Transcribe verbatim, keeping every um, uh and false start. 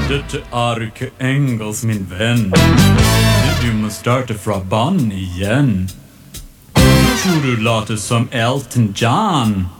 Det är Arke Engels, min vän. Du måste starta från barn igen. Jag tror du låter som Elton John.